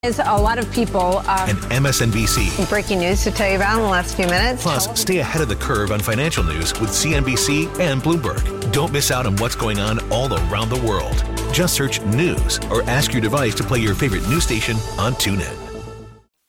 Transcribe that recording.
There's a lot of people. And MSNBC. Breaking news to tell you about in the last few minutes. Plus, stay ahead of the curve on financial news with CNBC and Bloomberg. Don't miss out on what's going on all around the world. Just search news or ask your device to play your favorite news station on TuneIn.